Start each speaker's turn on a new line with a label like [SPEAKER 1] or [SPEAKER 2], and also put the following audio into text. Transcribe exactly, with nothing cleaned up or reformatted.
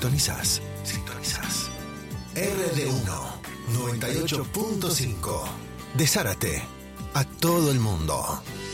[SPEAKER 1] Sintonizás. Sintonizás. R D uno, noventa y ocho punto cinco. De Zárate a todo el mundo.